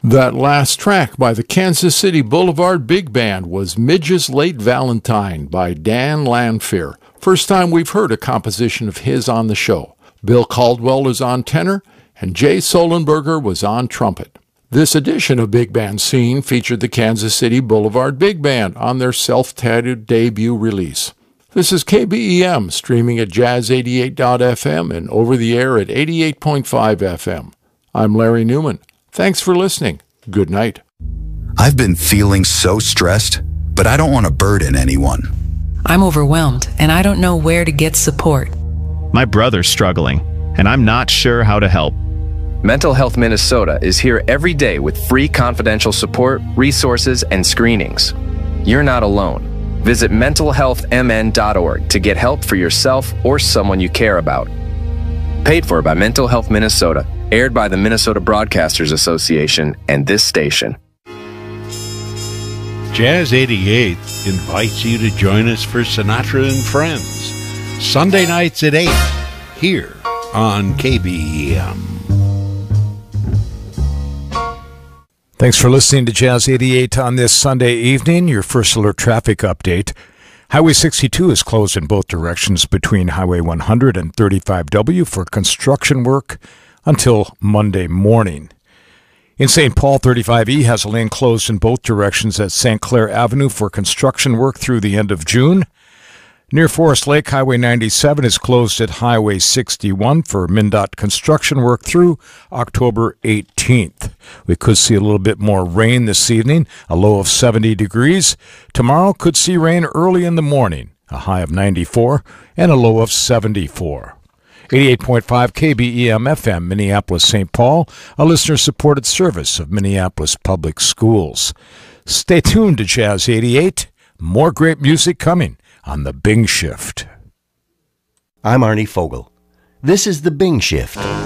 That last track by the Kansas City Boulevard Big Band was Midge's Late Valentine by Dan Lanfear. First time we've heard a composition of his on the show. Bill Caldwell is on tenor, and Jay Solenberger was on trumpet. This edition of Big Band Scene featured the Kansas City Boulevard Big Band on their self-titled debut release. This is KBEM, streaming at jazz88.fm and over the air at 88.5 FM. I'm Larry Newman. Thanks for listening. Good night. I've been feeling so stressed, but I don't want to burden anyone. I'm overwhelmed, and I don't know where to get support. My brother's struggling, and I'm not sure how to help. Mental Health Minnesota is here every day with free confidential support, resources, and screenings. You're not alone. Visit mentalhealthmn.org to get help for yourself or someone you care about. Paid for by Mental Health Minnesota. Aired by the Minnesota Broadcasters Association and this station. Jazz 88 invites you to join us for Sinatra and Friends, Sunday nights at 8, here on KBEM. Thanks for listening to Jazz 88 on this Sunday evening. Your first alert traffic update. Highway 62 is closed in both directions between Highway 100 and 35W for construction work until Monday morning. In St. Paul, 35E has a lane closed in both directions at St. Clair Avenue for construction work through the end of June. Near Forest Lake, Highway 97 is closed at Highway 61 for MnDOT construction work through October 18th. We could see a little bit more rain this evening, a low of 70 degrees. Tomorrow could see rain early in the morning, a high of 94 and a low of 74. 88.5 KBEM FM, Minneapolis, St. Paul, a listener-supported service of Minneapolis Public Schools. Stay tuned to Jazz 88. More great music coming on the Bing Shift. I'm Arnie Fogel. This is the Bing Shift.